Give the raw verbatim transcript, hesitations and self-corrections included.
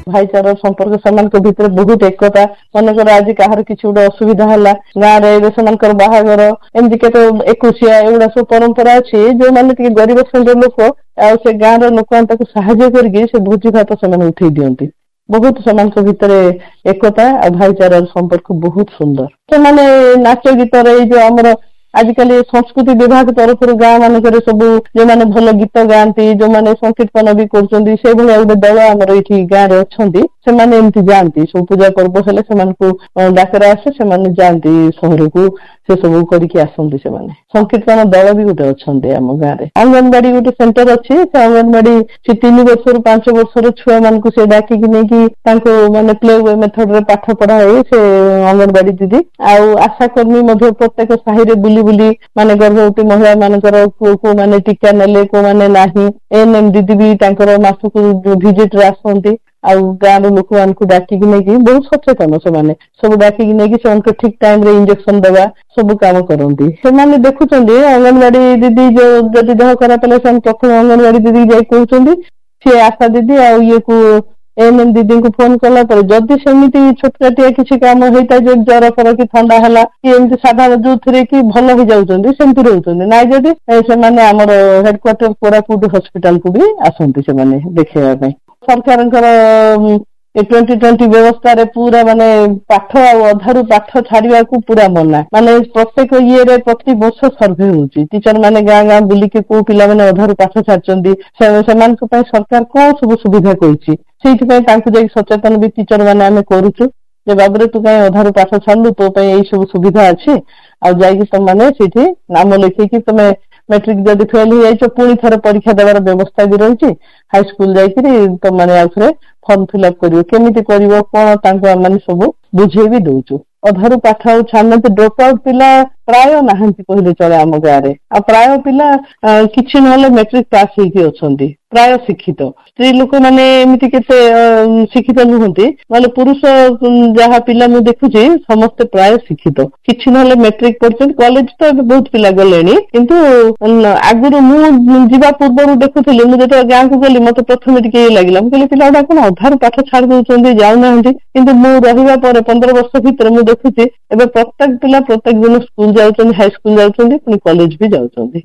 भाईचारा संपर्क सेमानक भितर बहुत एकता मनकर आज कहार किसी गोटे असुविधा है गाँव रे सेमानकर बाहागर एमती केते एकुशिया एगुड़ा सब परंपरा अच्छी जो मैंने गरीब श्रेणी लोक आ से गाँव लोक साहाय्य करके से भोजी भात से उठे दियंती बहुत सेमानक भितर एकता आ भाईचारा संपर्क बहुत सुंदर से माने नाच गीत रे जो हमर आजिकल संस्कृति विभाग तरफ गाँव मानक सब जो मैंने भल गीत गाँती जो मैंने संकीर्तन भी कर गोटे दल आमर ये गाँव में अच्छा से एमती जाती सब पूजा पर्व हेले से डाकरा आसे से जाती सहर को से सब करके आसती से संकीर्तन दल भी गोटे अच्छा आम गाँव में अंगनवाड़ी गोटे सेंटर अच्छी से अंगनवाड़ी से तीन वर्ष रु पांच वर्ष छुआ मान से डाकिक नहीं माने प्ले वे मेथड रे पाठ पढ़ाए से अंगनवाड़ी दीदी आशाकर्मी प्रत्येक साहि बुली बुली माने गर्भवती महिला मानकर को माने टीका नेले को माने नाही एएनएम दीदी भी तांकर मासक विजिट रे आसंती आउ गाँव लोक मान डाकिक नहीं बहुत सचेतन से सब डाकिक नहीं से ठीक टाइम रे इंजेक्शन देवा सब काम करती से देखुं अंगनवाड़ी दीदी जो जदि देह खराब है प्रथम अंगनवाड़ी दीदी जाए कहते सी आशा दीदी आ ये को एएनएम दीदी को फोन कला जदि सेमती छोटकाटिया किसी काम होता है जो ज्वर फर कि थंडा है कि एमती साधारण जो थे कि भल हो जाती सेमती रोच ना जदि से आमर हेडक्वार्टर कोरापुट हॉस्पिटल को भी आसती से देखा सरकार ट्वेंटी ट्वेंटी व्यवस्था रे पूरा माने पाठ अधारू पाठ छाड़िया को पूरा मना माने प्रत्येक ये रे प्रति वर्ष सर्वे होची टीचर माने गाँ गाँ बुलिके को पिला माने अधारू पाठ छाड़चंदी सेमानक पय सरकार कोन सब सुविधा कइची सेठी पय तांकु जाई सचेतन भी टीचर माने आमे करूछु जे बाबरे तू कहीं अधारू पाठ छाड़लु तो पय एई सब सुविधा अछि आ जाई तुम माने सेठी नाम लिखिकी तुमे मैट्रिक जदि फेल हो जाइछ पुणी थरे परीक्षा देवार व्यवस्था भी रही हाई स्कूल जाइकरी तुम माने आउथरे फॉर्म फिलअप करियो केमिति करियो कोन तांको माने सब बुझे भी दउछु अधारू पाठ छाड़ना ड्रॉप आउट पिला प्राय नाहंती कहले चले आम गाँव में आ प्राय पिला किछि नहले मैट्रिक पास होइके अछंती प्राय शिक्षित स्त्री लोक माने एमिति केते शिक्षित नुहंती माने पुरुष जहा पिला मु देखुची समस्त प्राय शिक्षित किछि नहले मैट्रिक पढ़छन कॉलेज तो बहुत पिला गलेनी किंतु आगुरु मु जीवा पूर्व देखुथली मु जेतो गाँ को गली मते प्रथम टिके लागला मु कहली पिलाडा कोन अधारू पाठ छाड़ दउचंदी जाउ नाहंती किंतु मु रहिबा पर पंद्रह वर्ष भीतर मु देखुची एबे प्रत्येक पिला प्रत्येक दिन स्कूल जाउचंदी हाई स्कूल जाउचंदी पुनी कॉलेज भी जाउचंदी